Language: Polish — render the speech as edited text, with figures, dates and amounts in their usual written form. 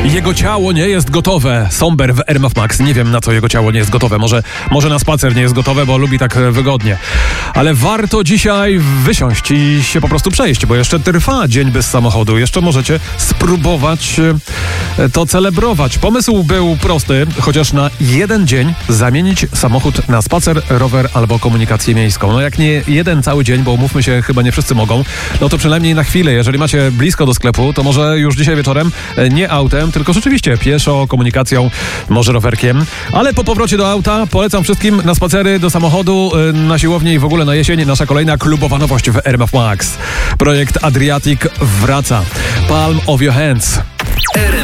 Jego ciało nie jest gotowe. Somber w RMF Max. Nie wiem, na co jego ciało nie jest gotowe. Może na spacer nie jest gotowe, bo lubi tak wygodnie. Ale warto dzisiaj wysiąść i się po prostu przejść, bo jeszcze trwa dzień bez samochodu. Jeszcze możecie spróbować to celebrować. Pomysł był prosty, chociaż na jeden dzień zamienić samochód na spacer, rower albo komunikację miejską. No jak nie jeden cały dzień, bo umówmy się, chyba nie wszyscy mogą, no to przynajmniej na chwilę. Jeżeli macie blisko do sklepu, to może już dzisiaj wieczorem nie autem, tylko rzeczywiście pieszo, komunikacją, może rowerkiem. Ale po powrocie do auta polecam wszystkim na spacery, do samochodu, na siłownię i w ogóle na jesień nasza kolejna klubowa nowość w RMF Max. Projekt Adriatic wraca. Palm of your hands.